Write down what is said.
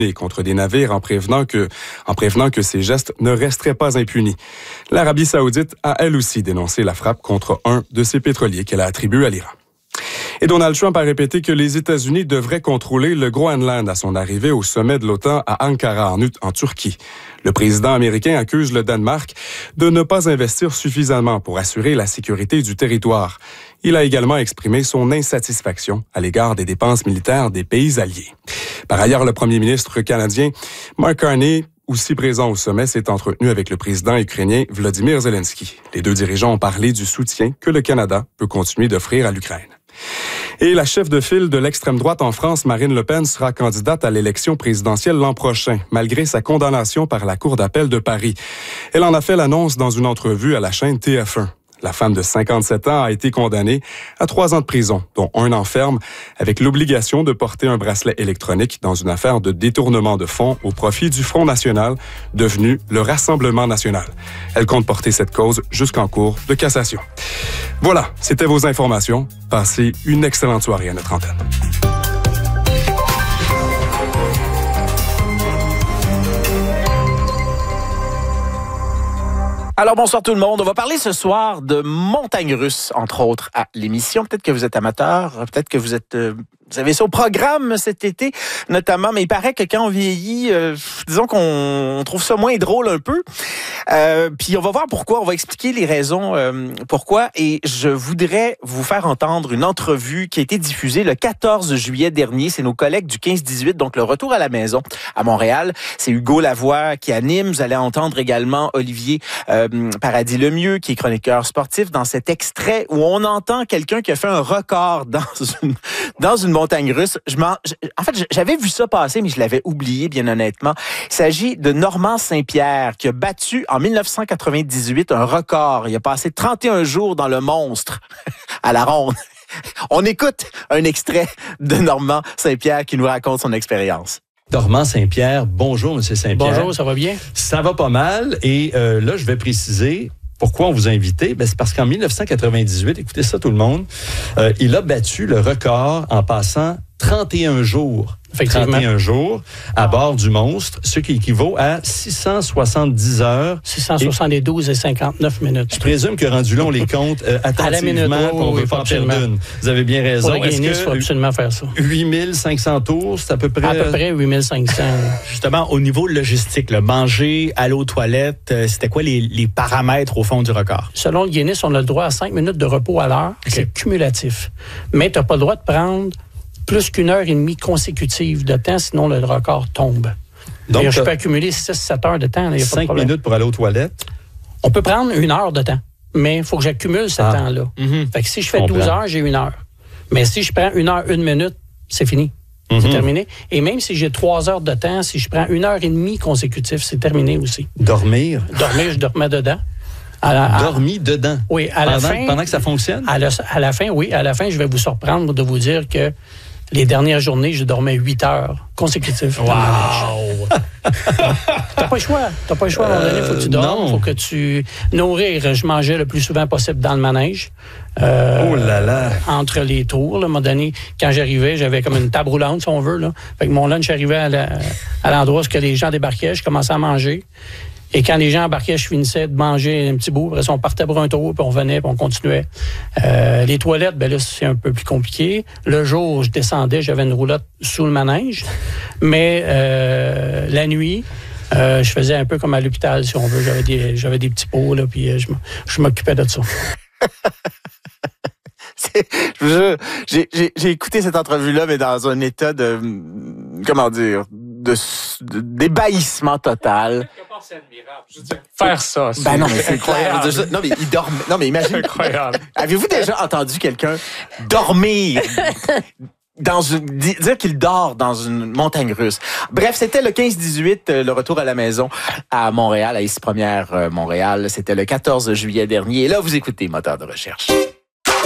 contre des navires en prévenant que ces gestes ne resteraient pas impunis. L'Arabie saoudite a elle aussi dénoncé la frappe contre un de ses pétroliers qu'elle a attribué à l'Iran. Et Donald Trump a répété que les États-Unis devraient contrôler le Groenland à son arrivée au sommet de l'OTAN à Ankara, en Turquie. Le président américain accuse le Danemark de ne pas investir suffisamment pour assurer la sécurité du territoire. Il a également exprimé son insatisfaction à l'égard des dépenses militaires des pays alliés. Par ailleurs, le premier ministre canadien, Mark Carney, aussi présent au sommet, s'est entretenu avec le président ukrainien Volodymyr Zelensky. Les deux dirigeants ont parlé du soutien que le Canada peut continuer d'offrir à l'Ukraine. Et la chef de file de l'extrême droite en France, Marine Le Pen, sera candidate à l'élection présidentielle l'an prochain, malgré sa condamnation par la Cour d'appel de Paris. Elle en a fait l'annonce dans une entrevue à la chaîne TF1. La femme de 57 ans a été condamnée à 3 ans de prison, dont 1 an ferme, avec l'obligation de porter un bracelet électronique dans une affaire de détournement de fonds au profit du Front national, devenu le Rassemblement national. Elle compte porter cette cause jusqu'en cour de cassation. Voilà, c'était vos informations. Passez une excellente soirée à notre antenne. Alors, bonsoir tout le monde. On va parler ce soir de montagnes russes, entre autres, à l'émission. Peut-être que vous êtes amateur, peut-être que vous avez ça au programme cet été, notamment. Mais il paraît que quand on vieillit, disons qu'on trouve ça moins drôle un peu. Puis on va voir pourquoi. On va expliquer les raisons pourquoi. Et je voudrais vous faire entendre une entrevue qui a été diffusée le 14 juillet dernier. C'est nos collègues du 15-18, donc le retour à la maison à Montréal. C'est Hugo Lavoie qui anime. Vous allez entendre également Olivier Paradis-Lemieux, qui est chroniqueur sportif, dans cet extrait où on entend quelqu'un qui a fait un record dans une montagne russe. En fait, j'avais vu ça passer, mais je l'avais oublié, bien honnêtement. Il s'agit de Normand Saint-Pierre, qui a battu en 1998 un record. Il a passé 31 jours dans le monstre à la ronde. On écoute un extrait de Normand Saint-Pierre qui nous raconte son expérience. Normand Saint-Pierre, bonjour, M. Saint-Pierre. Bonjour, ça va bien? Ça va pas mal. Et là, je vais préciser pourquoi on vous a invité. C'est parce qu'en 1998, écoutez ça tout le monde, il a battu le record en passant 31 jours. 31 jours à bord du monstre, ce qui équivaut à 670 heures. 672 et 59 minutes. Je présume que rendu là, on les compte attentivement, qu'on ne veut pas en perdre une. Vous avez bien raison. Pour le Guinness, il faut absolument faire ça. 8500 tours, c'est à peu près... À peu près 8500. Justement, au niveau logistique, manger, aller aux toilettes, c'était quoi les paramètres au fond du record? Selon le Guinness, on a le droit à 5 minutes de repos à l'heure. Okay. C'est cumulatif. Mais tu n'as pas le droit de prendre plus qu'une heure et demie consécutive de temps, sinon le record tombe. Donc, je peux accumuler 6-7 heures de temps. 5 minutes pour aller aux toilettes? On peut prendre 1 heure de temps, mais il faut que j'accumule ce temps-là. Fait que si je fais 12 heures, j'ai 1 heure. Mais si je prends 1 heure, 1 minute, c'est fini. C'est terminé. Et même si j'ai 3 heures de temps, si je prends 1 heure et demie consécutive, c'est terminé aussi. Dormir, je dormais dedans. Dormi dedans? Oui, pendant que ça fonctionne? À la fin, oui. À la fin, je vais vous surprendre de vous dire que les dernières journées, je dormais 8 heures consécutives. Wow! T'as pas le choix. À un moment donné, il faut que tu dormes, il faut que tu... Nourrir, je mangeais le plus souvent possible dans le manège. Oh là là! Entre les tours, là, à un moment donné, quand j'arrivais, j'avais comme une table roulante, si on veut. Là. Fait que mon lunch arrivait à l'endroit où les gens débarquaient, je commençais à manger. Et quand les gens embarquaient, je finissais de manger un petit bout. Après ça, on partait pour un tour, puis on venait, puis on continuait. Les toilettes, là, c'est un peu plus compliqué. Le jour, je descendais, j'avais une roulotte sous le manège. Mais la nuit, je faisais un peu comme à l'hôpital, si on veut. J'avais des petits pots, là, puis je m'occupais de ça. J'ai écouté cette entrevue-là, mais dans un état de... Comment dire? D'ébahissement total. C'est admirable. Je veux dire, faire ça, c'est non, mais c'est incroyable. Non, mais il dormait. Non, mais imagine. Incroyable. Avez-vous déjà entendu quelqu'un dormir dire qu'il dort dans une montagne russe? Bref, c'était le 15-18, le retour à la maison à Montréal, à Ici Première Montréal. C'était le 14 juillet dernier. Et là, vous écoutez Moteur de recherche.